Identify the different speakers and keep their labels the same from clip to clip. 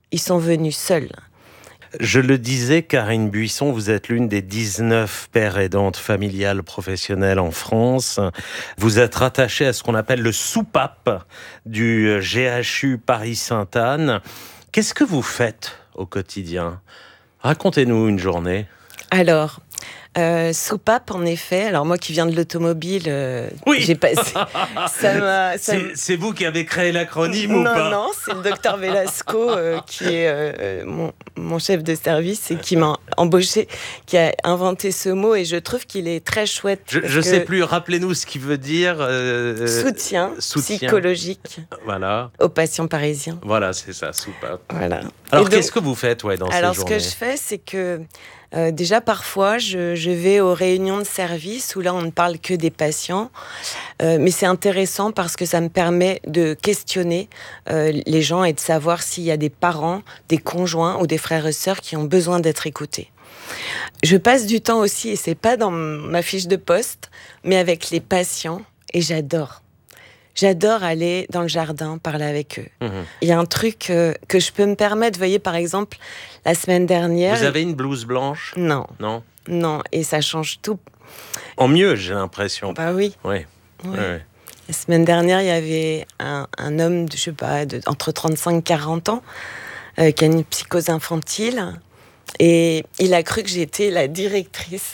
Speaker 1: Ils sont venus seuls.
Speaker 2: Je le disais, Karine Buisson, vous êtes l'une des 19 pères aidantes familiales professionnelles en France. Vous êtes rattachée à ce qu'on appelle le soupape du GHU Paris-Sainte-Anne. Qu'est-ce que vous faites au quotidien ? Racontez-nous une journée.
Speaker 1: Alors, soupape, en effet. Alors moi qui viens de l'automobile,
Speaker 2: Oui.
Speaker 1: j'ai passé.
Speaker 2: C'est vous qui avez créé l'acronyme ou pas ?
Speaker 1: Non, c'est le docteur Velasco qui est mon chef de service et qui m'a embauché, qui a inventé ce mot, et je trouve qu'il est très chouette.
Speaker 2: Je ne sais plus, rappelez-nous ce qu'il veut dire.
Speaker 1: Soutien psychologique,
Speaker 2: voilà,
Speaker 1: aux patients parisiens.
Speaker 2: Voilà, c'est ça, soupape.
Speaker 1: Voilà.
Speaker 2: Alors qu'est-ce que vous faites dans ces journées ?
Speaker 1: Alors ce que je fais, c'est que déjà parfois je vais aux réunions de service où là on ne parle que des patients, mais c'est intéressant parce que ça me permet de questionner les gens et de savoir s'il y a des parents, des conjoints ou des frères et sœurs qui ont besoin d'être écoutés. Je passe du temps aussi, et c'est pas dans ma fiche de poste, mais avec les patients, et j'adore aller dans le jardin, parler avec eux. Il y a un truc que je peux me permettre. Vous voyez, par exemple, la semaine dernière...
Speaker 2: Vous avez une blouse blanche ?
Speaker 1: Non.
Speaker 2: Non ?
Speaker 1: Non, et ça change tout.
Speaker 2: En mieux, j'ai l'impression.
Speaker 1: Bah oui.
Speaker 2: Oui.
Speaker 1: Ouais. La semaine dernière, il y avait un homme, je sais pas, entre 35 et 40 ans, qui a une psychose infantile, et il a cru que j'étais la directrice.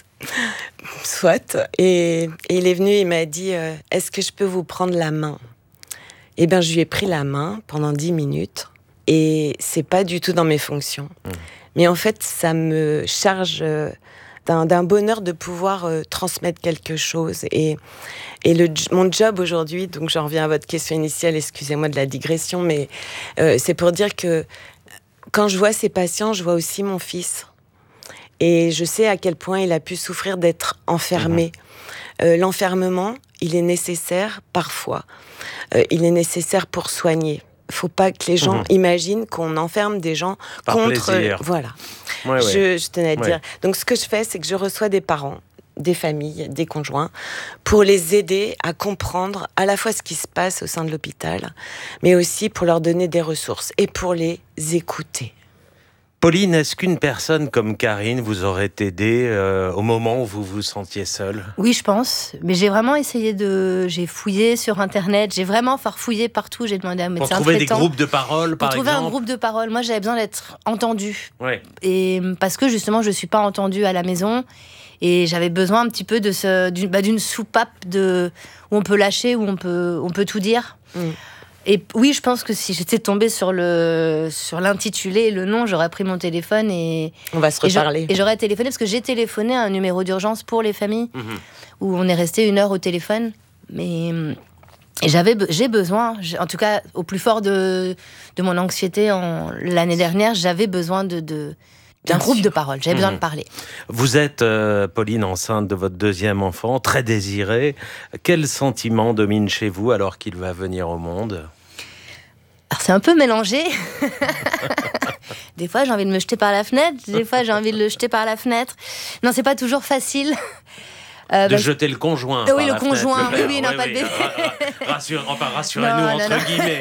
Speaker 1: Soit. Et il est venu, il m'a dit « Est-ce que je peux vous prendre la main ?» Eh bien, je lui ai pris la main pendant 10 minutes. Et c'est pas du tout dans mes fonctions. Mais en fait, ça me charge d'un bonheur de pouvoir transmettre quelque chose. Et mon job aujourd'hui, donc j'en reviens à votre question initiale, excusez-moi de la digression, mais c'est pour dire que quand je vois ces patients, je vois aussi mon fils. Et je sais à quel point il a pu souffrir d'être enfermé. L'enfermement, il est nécessaire parfois. Il est nécessaire pour soigner. Il ne faut pas que les gens imaginent qu'on enferme des gens
Speaker 2: par
Speaker 1: contre...
Speaker 2: plaisir.
Speaker 1: Voilà.
Speaker 2: Ouais.
Speaker 1: Je tenais à dire. Donc ce que je fais, c'est que je reçois des parents, des familles, des conjoints, pour les aider à comprendre à la fois ce qui se passe au sein de l'hôpital, mais aussi pour leur donner des ressources et pour les écouter.
Speaker 2: Pauline, est-ce qu'une personne comme Karine vous aurait aidé au moment où vous vous sentiez seule ?
Speaker 3: Oui, je pense. Mais j'ai vraiment j'ai fouillé sur Internet, j'ai vraiment farfouillé partout. J'ai demandé à un médecin traitant.
Speaker 2: Pour trouver des groupes de parole, par exemple ?
Speaker 3: Pour trouver un groupe de parole. Moi, j'avais besoin d'être entendue.
Speaker 2: Ouais.
Speaker 3: Et parce que, justement, je ne suis pas entendue à la maison. Et j'avais besoin un petit peu d'une soupape où on peut lâcher, où on peut tout dire. Et oui, je pense que si j'étais tombée sur l'intitulé, le nom, j'aurais pris mon téléphone et...
Speaker 1: On va se reparler.
Speaker 3: Et j'aurais téléphoné, parce que j'ai téléphoné à un numéro d'urgence pour les familles, où on est resté 1 heure au téléphone. Mais... Et j'ai besoin, en tout cas, au plus fort de mon anxiété l'année dernière, j'avais besoin d'un groupe de parole. J'avais besoin de parler.
Speaker 2: Vous êtes, Pauline, enceinte de votre 2e enfant, très désirée. Quel sentiment domine chez vous alors qu'il va venir au monde ?
Speaker 3: Alors, c'est un peu mélangé. Des fois, j'ai envie de me jeter par la fenêtre. Des fois, j'ai envie de le jeter par la fenêtre. Non, c'est pas toujours facile.
Speaker 2: De jeter le conjoint.
Speaker 3: Oui, le conjoint. Oui, non, pas de bébé.
Speaker 2: Rassurez-nous, entre guillemets.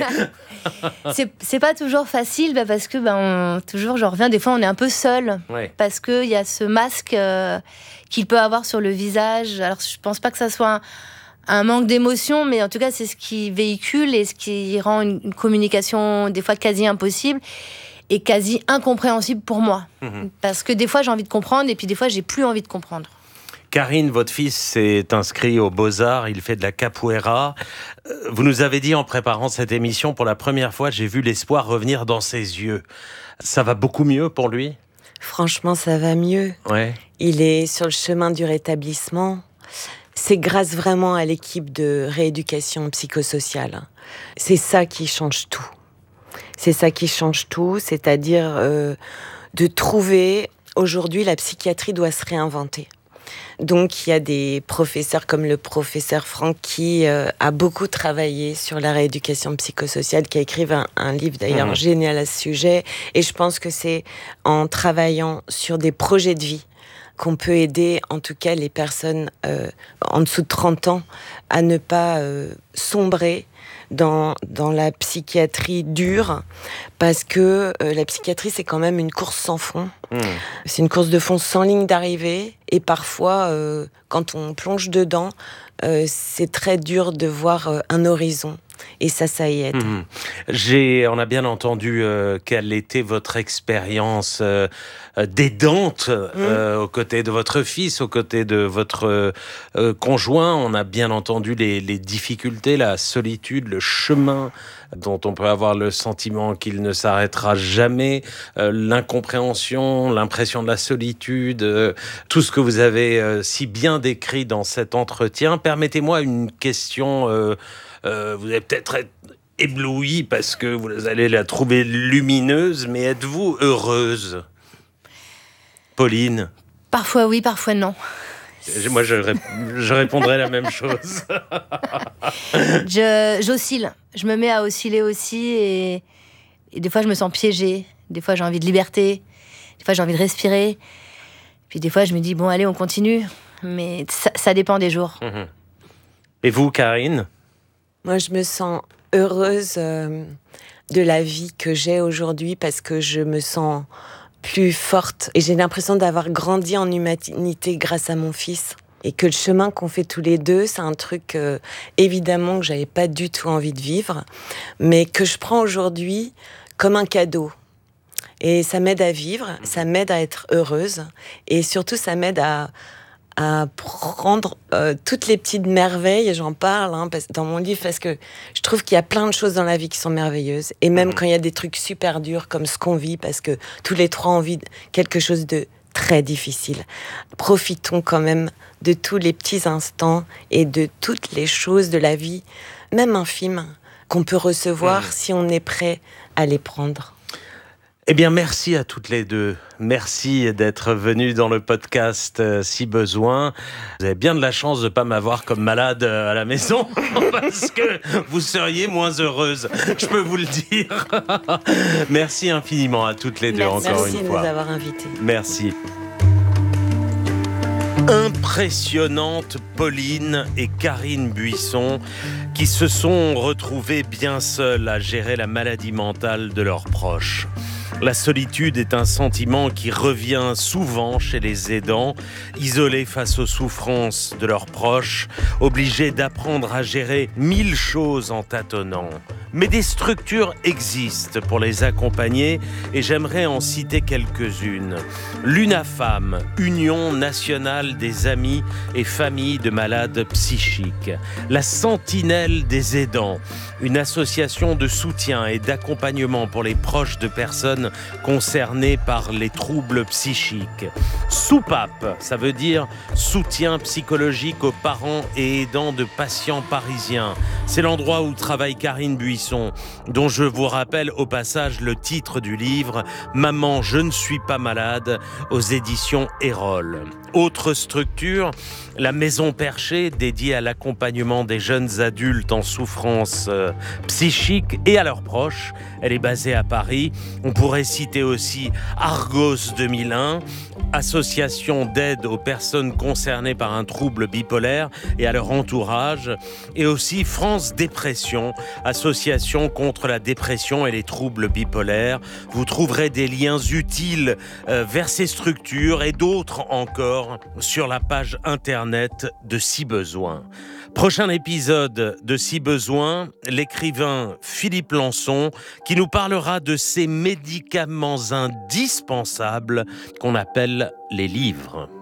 Speaker 3: C'est pas toujours facile, parce que toujours, j'en reviens, des fois on est un peu seul, parce qu'il y a ce masque qu'il peut avoir sur le visage. Alors je pense pas que ça soit un manque d'émotion, mais en tout cas c'est ce qui véhicule et ce qui rend une communication des fois quasi impossible et quasi incompréhensible pour moi. Parce que des fois j'ai envie de comprendre et puis des fois j'ai plus envie de comprendre.
Speaker 2: Karine, votre fils s'est inscrit aux Beaux-Arts, il fait de la capoeira. Vous nous avez dit en préparant cette émission, pour la première fois, j'ai vu l'espoir revenir dans ses yeux. Ça va beaucoup mieux pour lui ?
Speaker 1: Franchement, ça va mieux.
Speaker 2: Ouais.
Speaker 1: Il est sur le chemin du rétablissement. C'est grâce vraiment à l'équipe de rééducation psychosociale. C'est ça qui change tout. C'est ça qui change tout, c'est-à-dire de trouver... Aujourd'hui, la psychiatrie doit se réinventer. Donc, il y a des professeurs comme le professeur Franck qui a beaucoup travaillé sur la rééducation psychosociale, qui a écrit un livre d'ailleurs génial à ce sujet. Et je pense que c'est en travaillant sur des projets de vie qu'on peut aider en tout cas les personnes en dessous de 30 ans à ne pas sombrer dans la psychiatrie dure, parce que la psychiatrie, c'est quand même une course sans fond. C'est une course de fond sans ligne d'arrivée, et parfois, quand on plonge dedans, c'est très dur de voir un horizon. Et ça y aide.
Speaker 2: On a bien entendu quelle était votre expérience d'aidante aux côtés de votre fils, aux côtés de votre conjoint. On a bien entendu les difficultés, la solitude, le chemin dont on peut avoir le sentiment qu'il ne s'arrêtera jamais, l'incompréhension, l'impression de la solitude, tout ce que vous avez si bien décrit dans cet entretien. Permettez-moi une question... vous allez peut-être être ébloui parce que vous allez la trouver lumineuse, mais êtes-vous heureuse, Pauline?
Speaker 3: Parfois oui, parfois non.
Speaker 2: Moi, je répondrais la même chose.
Speaker 3: J'oscille. Je me mets à osciller aussi, et des fois je me sens piégée. Des fois j'ai envie de liberté. Des fois j'ai envie de respirer. Puis des fois je me dis bon allez, on continue. Mais ça dépend des jours.
Speaker 2: Et vous, Karine?
Speaker 1: Moi, je me sens heureuse de la vie que j'ai aujourd'hui, parce que je me sens plus forte. Et j'ai l'impression d'avoir grandi en humanité grâce à mon fils. Et que le chemin qu'on fait tous les deux, c'est un truc, évidemment, que j'avais pas du tout envie de vivre, mais que je prends aujourd'hui comme un cadeau. Et ça m'aide à vivre, ça m'aide à être heureuse. Et surtout, ça m'aide à prendre toutes les petites merveilles, et j'en parle dans mon livre, parce que je trouve qu'il y a plein de choses dans la vie qui sont merveilleuses, et même quand il y a des trucs super durs comme ce qu'on vit, parce que tous les trois on vit quelque chose de très difficile. Profitons quand même de tous les petits instants et de toutes les choses de la vie, même infimes, qu'on peut recevoir si on est prêt à les prendre.
Speaker 2: Eh bien, merci à toutes les deux. Merci d'être venues dans le podcast Si Besoin. Vous avez bien de la chance de ne pas m'avoir comme malade à la maison, parce que vous seriez moins heureuse, je peux vous le dire. Merci infiniment à toutes les deux, encore une fois.
Speaker 1: Merci de nous avoir invités.
Speaker 2: Merci. Impressionnante Pauline et Karine Buisson, qui se sont retrouvées bien seules à gérer la maladie mentale de leurs proches. La solitude est un sentiment qui revient souvent chez les aidants, isolés face aux souffrances de leurs proches, obligés d'apprendre à gérer 1000 choses en tâtonnant. Mais des structures existent pour les accompagner, et j'aimerais en citer quelques-unes. L'UNAFAM, Union nationale des amis et familles de malades psychiques. La Sentinelle des aidants, une association de soutien et d'accompagnement pour les proches de personnes concernées par les troubles psychiques. Soupape, ça veut dire soutien psychologique aux parents et aidants de patients parisiens. C'est l'endroit où travaille Karine Buisson, dont je vous rappelle au passage le titre du livre « Maman, je ne suis pas malade » aux éditions Erol. Autre structure, la Maison Perchée, dédiée à l'accompagnement des jeunes adultes en souffrance psychique et à leurs proches. Elle est basée à Paris. On pourrait citer aussi Argos 2001, association d'aide aux personnes concernées par un trouble bipolaire et à leur entourage, et aussi France Dépression, association contre la dépression et les troubles bipolaires. Vous trouverez des liens utiles vers ces structures et d'autres encore sur la page internet de Si Besoin. Prochain épisode de Si Besoin, l'écrivain Philippe Lançon qui nous parlera de ces médicaments indispensables qu'on appelle les livres.